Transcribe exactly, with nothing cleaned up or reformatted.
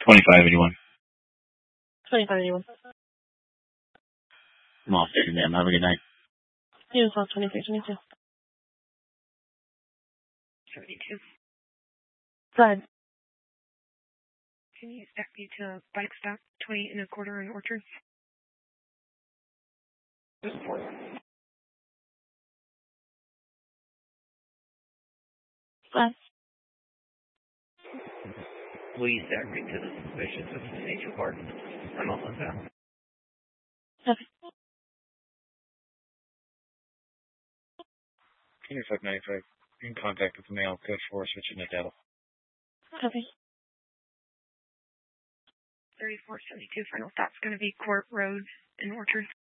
twenty-five eighty-one. twenty-five eighty-one. I'm all set, ma'am. Have a good night. You as well, twenty-three twenty-two. seventy-two. Go ahead. Can you stack me to bike stop twenty and a quarter in Orchards? Just four. Go ahead. Please stack me to the suspicious of the Angel Garden. I'm almost out. Okay. twenty-five ninety-five. In contact with the male. Code four, switching to Delta. Copy. thirty-four seventy-two final stop's going to be Court Road in Orchard.